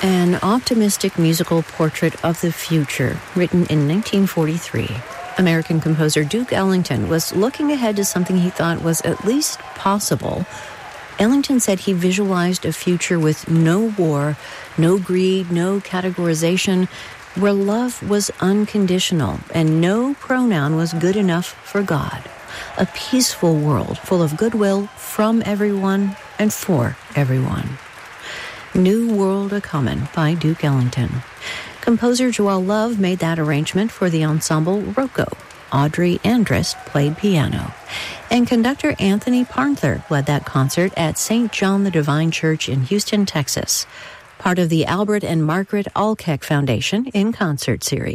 An optimistic musical portrait of the future, written in 1943. American composer Duke Ellington was looking ahead to something he thought was at least possible. Ellington said he visualized a future with no war, no greed, no categorization, where love was unconditional and no pronoun was good enough for God. A peaceful world full of goodwill from everyone and for everyone. New World A-Comin' by Duke Ellington. Composer Joel Love made that arrangement for the ensemble Rocco. Audrey Andrus played piano. And conductor Anthony Parnther led that concert at St. John the Divine Church in Houston, Texas, part of the Albert and Margaret Alkeck Foundation in Concert Series.